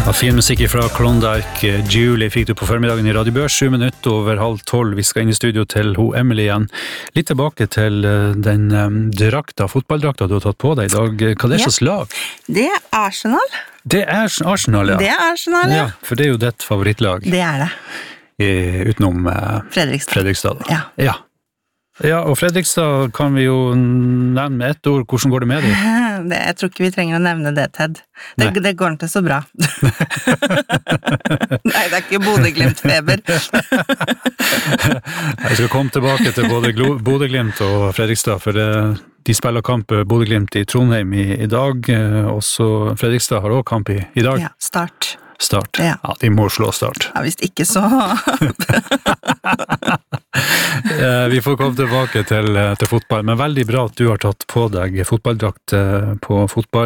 Ja, fin musikk fra Klondike. Julie fikk du på formiddagen I Radio Børs, 7 minutter over 11:30. Vi skal inn I studio til Emily igjen. Litt tilbake til den fotballdrakta du har tatt på deg I dag. Hva det slags lag? Det Arsenal. Det Arsenal, ja. Det Arsenal, ja. For det jo ditt favorittlag. Det det. Utenom Fredrikstad. Ja. Ja, og Fredrikstad kan vi jo nevne med ett ord. Hvordan går det med dem? Jeg tror ikke vi trenger å nevne det, Ted. Det går ikke så bra. Nei, det ikke Bodø-Glimt-feber. Jeg skal komme tilbake til både Bodø-Glimt og Fredrikstad, for de spiller kamp Bodø-Glimt I Trondheim I dag, og så Fredrikstad har også kamp I dag. Ja, Start. Ja, de må slå Start. Ja, hvis ikke så... Vi får komme tilbake til fotball, men veldig bra at du har tatt på deg fotballdrakt på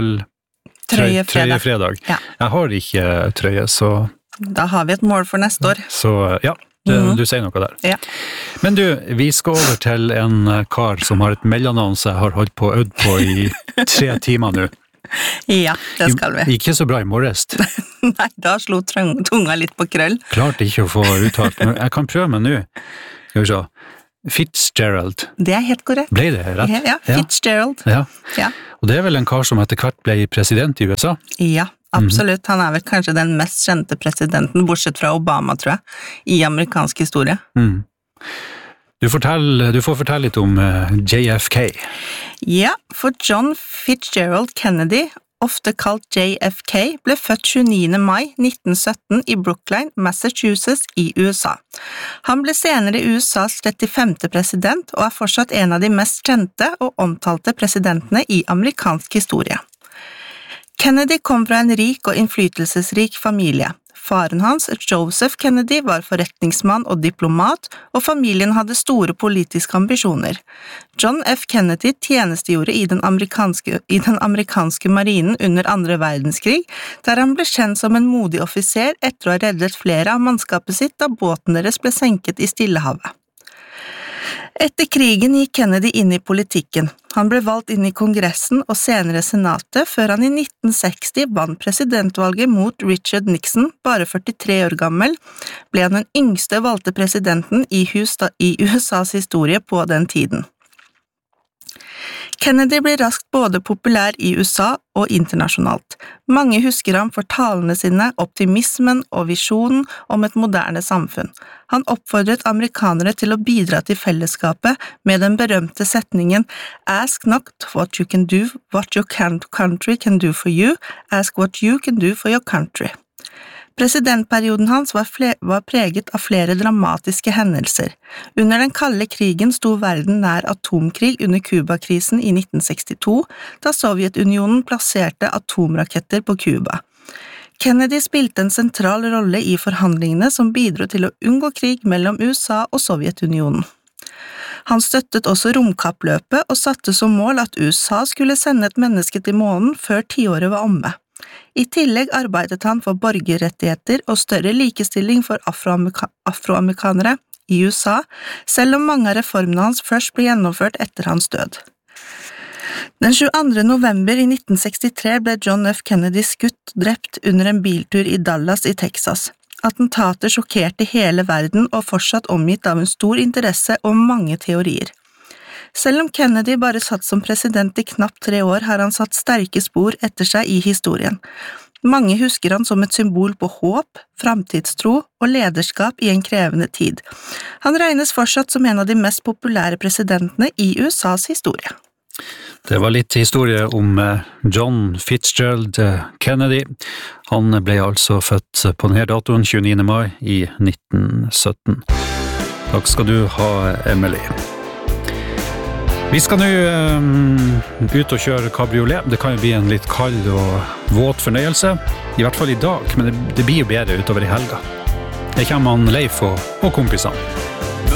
trøyefredag. Ja. Jeg har ikke trøye, så... Da har vi et mål for neste år. Så ja, du sier noe der. Ja. Men du, vi skal over til en kar som har et mellomnavn som jeg har holdt på øvd på I 3 timer nå. Ja, det skal vi. Ikke så bra I morges. Nei, da slo tunga litt på krøll. Klart ikke å få uttalt, men jeg kan prøve meg nå. Skal vi se. Fitzgerald. Det helt korrekt. Ble det rett? Ja, Fitzgerald. Ja. Ja. Og det vel en kar som etter hvert ble president I USA? Ja, absolutt. Han vel kanskje den mest kjente presidenten, bortsett fra Obama, tror jeg, I amerikansk historie. Du får fortelle litt om JFK. Ja, for John Fitzgerald Kennedy, ofte kalt JFK, ble født 29. mai 1917 I Brookline, Massachusetts I USA. Han ble senere USAs 35. president og fortsatt en av de mest kjente og omtalte presidentene I amerikansk historie. Kennedy kom fra en rik og innflytelsesrik familie. Faren hans, Joseph Kennedy, var forretningsmann og diplomat, og familien hadde store politiske ambisjoner. John F. Kennedy tjenestegjorde I den amerikanske marinen under andre verdenskrig, der han ble kjent som en modig offiser etter å ha reddet flere av mannskapet sitt da båten deres ble senket I Stillehavet. Etter krigen gikk Kennedy inn I politikken. Han ble valgt inn I Kongressen og senere Senatet, før han I 1960 vant presidentvalget mot Richard Nixon, bare 43 år gammel, ble han den yngste valgte presidenten I USAs historie på den tiden. Kennedy ble raskt både populær I USA og internasjonalt. Mange husker ham for talene sine, optimismen og visjonen om et moderne samfunn. Han oppfordret amerikanere til å bidra til fellesskapet med den berømte setningen «Ask not what you can do, what your country can do for you, ask what you can do for your country». Presidentperioden hans var preget av flere dramatiske hendelser. Under den kalde krigen sto verden nær atomkrig under Kuba-krisen I 1962, da Sovjetunionen plasserte atomraketter på Kuba. Kennedy spilte en sentral rolle I forhandlingene som bidro til å unngå krig mellom USA og Sovjetunionen. Han støttet også romkappløpet og satte som mål at USA skulle sende et menneske til månen før 10-året var omme. I tillegg arbeidet han for borgerrettigheter og større likestilling for afroamerikanere I USA, selv om mange av reformene hans først ble gjennomført etter hans død. Den 22. november I 1963 ble John F. Kennedy skutt drept under en biltur I Dallas I Texas. Attentatet sjokkerte hele verden og fortsatt omgitt av en stor interesse og mange teorier. Selv om Kennedy bare satt som president I knapt 3 år, har han satt sterke spor etter seg I historien. Mange husker han som et symbol på håp, framtidstro og lederskap I en krevende tid. Han regnes fortsatt som en av de mest populære presidentene I USAs historie. Det var litt historie om John Fitzgerald Kennedy. Han ble altså født på denne datoen, 29. mai I 1917. Takk skal du ha, Emily. Vi skal nå ut og kjøre kabriolet. Det kan jo bli en litt kald og våt fornøyelse, I hvert fall I dag, men det blir jo bedre utover I helga. Det kommer han Leif og kompisene.